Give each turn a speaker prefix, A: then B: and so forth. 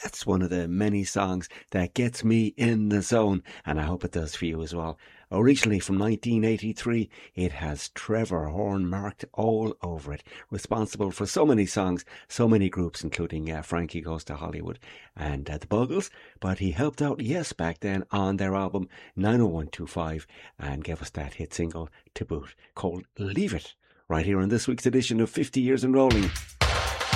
A: That's one of the many songs that gets me in the zone, and I hope it does for you as well. Originally from 1983, it has Trevor Horn marked all over it, responsible for so many songs, so many groups, including Frankie Goes to Hollywood and the Buggles. But he helped out Yes back then on their album 90125 and gave us that hit single to boot called Leave It, right here on this week's edition of 50 Years and Rolling.